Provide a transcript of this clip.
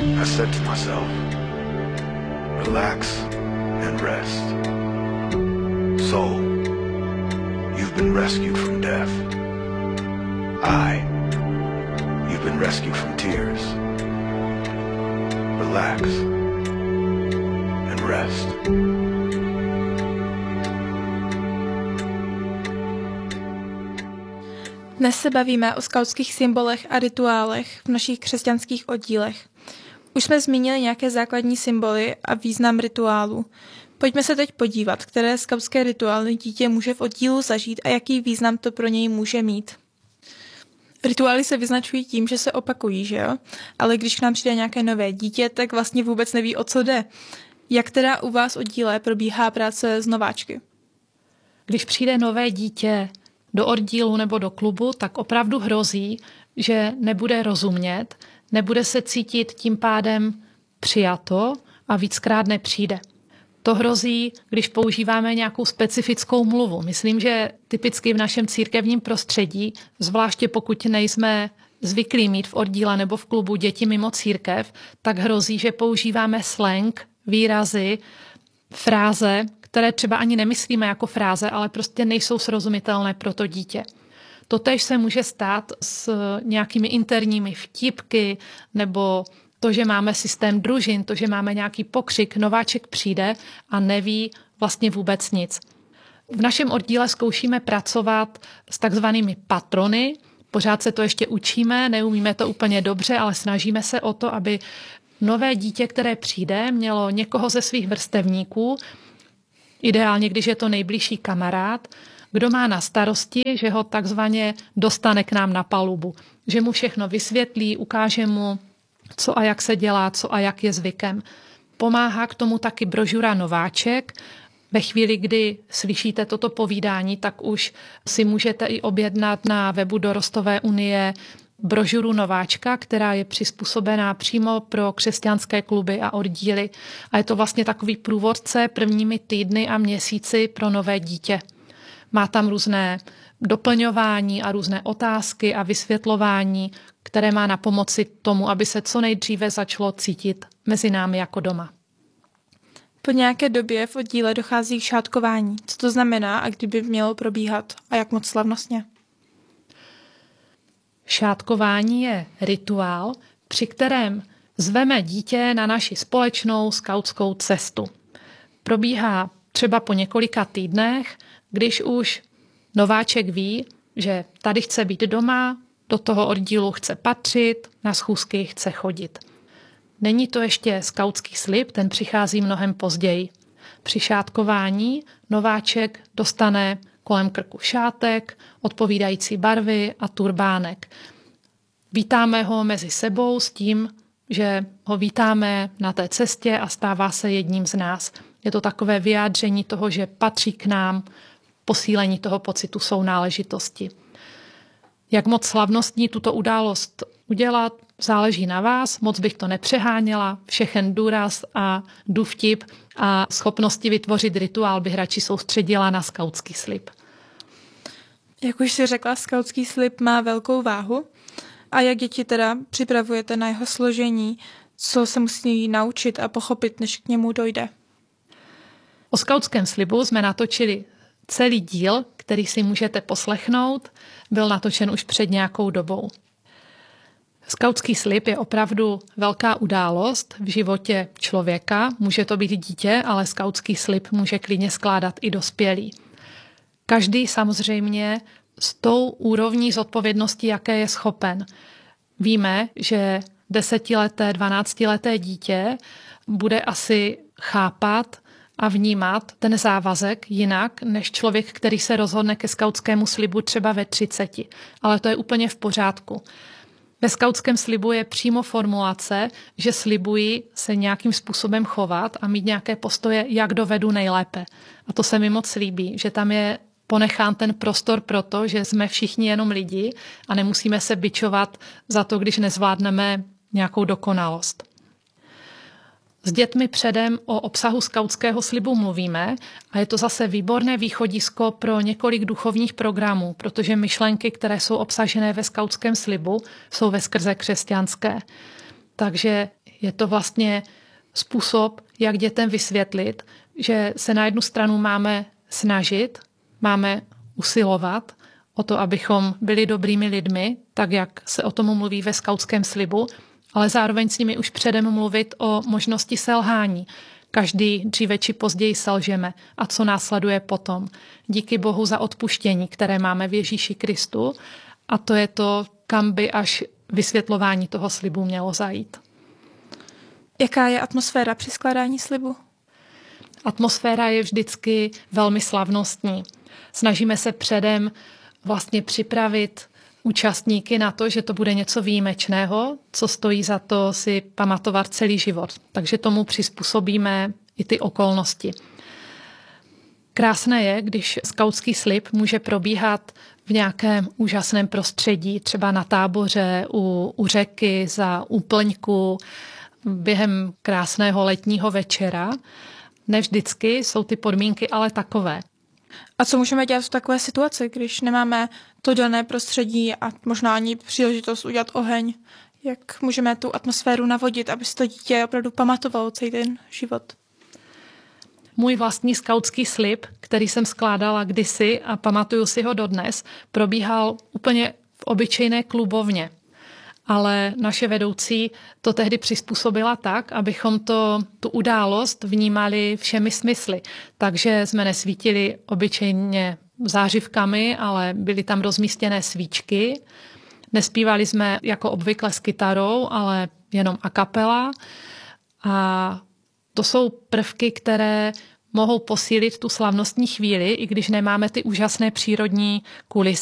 I said to myself, relax and rest. Soul, you've been rescued from death. You've been rescued from tears. Relax and rest. Dnes se bavíme o skautských symbolech a rituálech v našich křesťanských oddílech. Už jsme zmínili nějaké základní symboly a význam rituálu. Pojďme se teď podívat, které skautské rituály dítě může v oddílu zažít a jaký význam to pro něj může mít. Rituály se vyznačují tím, že se opakují, že jo? Ale když k nám přijde nějaké nové dítě, tak vlastně vůbec neví, o co jde. Jak teda u vás oddíle probíhá práce s nováčky? Když přijde nové dítě do oddílu nebo do klubu, tak opravdu hrozí, že nebude rozumět, nebude se cítit tím pádem přijato a víckrát nepřijde. To hrozí, když používáme nějakou specifickou mluvu. Myslím, že typicky v našem církevním prostředí, zvláště pokud nejsme zvyklí mít v oddíle nebo v klubu děti mimo církev, tak hrozí, že používáme slang, výrazy, fráze, které třeba ani nemyslíme jako fráze, ale prostě nejsou srozumitelné pro to dítě. Totéž se může stát s nějakými interními vtipky nebo to, že máme systém družin, to, že máme nějaký pokřik, nováček přijde a neví vlastně vůbec nic. V našem oddíle zkoušíme pracovat s takzvanými patrony. Pořád se to ještě učíme, neumíme to úplně dobře, ale snažíme se o to, aby nové dítě, které přijde, mělo někoho ze svých vrstevníků, ideálně, když je to nejbližší kamarád, kdo má na starosti, že ho takzvaně dostane k nám na palubu. Že mu všechno vysvětlí, ukáže mu, co a jak se dělá, co a jak je zvykem. Pomáhá k tomu taky brožura Nováček. Ve chvíli, kdy slyšíte toto povídání, tak už si můžete i objednat na webu Dorostové unie brožuru Nováčka, která je přizpůsobená přímo pro křesťanské kluby a oddíly. A je to vlastně takový průvodce prvními týdny a měsíci pro nové dítě. Má tam různé doplňování a různé otázky a vysvětlování, které má na pomoci tomu, aby se co nejdříve začalo cítit mezi námi jako doma. Po nějaké době v oddíle dochází k šátkování. Co to znamená a kdy by mělo probíhat a jak moc slavnostně? Šátkování je rituál, při kterém zveme dítě na naši společnou skautskou cestu. Probíhá třeba po několika týdnech, když už nováček ví, že tady chce být doma, do toho oddílu chce patřit, na schůzky chce chodit. Není to ještě skautský slib, ten přichází mnohem později. Při šátkování nováček dostane kolem krku šátek, odpovídající barvy a turbánek. Vítáme ho mezi sebou s tím, že ho vítáme na té cestě a stává se jedním z nás. Je to takové vyjádření toho, že patří k nám, posílení toho pocitu sounáležitosti. Jak moc slavnostní tuto událost udělat, záleží na vás, moc bych to nepřeháněla, všechen důraz a důvtip a schopnosti vytvořit rituál bych radši soustředila na skautský slib. Jak už si řekla, skautský slib má velkou váhu. A jak děti teda připravujete na jeho složení, co se musí naučit a pochopit, než k němu dojde? O skautském slibu jsme natočili celý díl, který si můžete poslechnout, byl natočen už před nějakou dobou. Skautský slib je opravdu velká událost v životě člověka. Může to být dítě, ale skautský slib může klidně skládat i dospělý. Každý samozřejmě s tou úrovní zodpovědnosti, jaké je schopen. Víme, že 10leté, 12leté dítě bude asi chápat a vnímat ten závazek jinak, než člověk, který se rozhodne ke skautskému slibu třeba ve 30. Ale to je úplně v pořádku. Ve skautském slibu je přímo formulace, že slibuji se nějakým způsobem chovat a mít nějaké postoje, jak dovedu nejlépe. A to se mi moc líbí, že tam je ponechán ten prostor pro to, že jsme všichni jenom lidi a nemusíme se bičovat za to, když nezvládneme nějakou dokonalost. S dětmi předem o obsahu skautského slibu mluvíme a je to zase výborné východisko pro několik duchovních programů, protože myšlenky, které jsou obsažené ve skautském slibu, jsou veskrze křesťanské. Takže je to vlastně způsob, jak dětem vysvětlit, že se na jednu stranu máme snažit, máme usilovat o to, abychom byli dobrými lidmi, tak jak se o tom mluví ve skautském slibu, ale zároveň s nimi už předem mluvit o možnosti selhání. Každý dříve či později selžeme. A co následuje potom? Díky Bohu za odpuštění, které máme v Ježíši Kristu. A to je to, kam by až vysvětlování toho slibu mělo zajít. Jaká je atmosféra při skládání slibu? Atmosféra je vždycky velmi slavnostní. Snažíme se předem vlastně připravit účastníky na to, že to bude něco výjimečného, co stojí za to si pamatovat celý život. Takže tomu přizpůsobíme i ty okolnosti. Krásné je, když skautský slib může probíhat v nějakém úžasném prostředí, třeba na táboře, u řeky, za úplňku, během krásného letního večera. Ne vždycky jsou ty podmínky ale takové. A co můžeme dělat v takové situaci, když nemáme to dané prostředí a možná ani příležitost udělat oheň? Jak můžeme tu atmosféru navodit, aby si to dítě opravdu pamatovalo celý ten život? Můj vlastní skautský slib, který jsem skládala kdysi a pamatuju si ho dodnes, probíhal úplně v obyčejné klubovně. Ale naše vedoucí to tehdy přizpůsobila tak, abychom tu událost vnímali všemi smysly. Takže jsme nesvítili obyčejně zářivkami, ale byly tam rozmístěné svíčky. Nespívali jsme jako obvykle s kytarou, ale jenom a cappella. A to jsou prvky, které mohou posílit tu slavnostní chvíli, i když nemáme ty úžasné přírodní kulisy.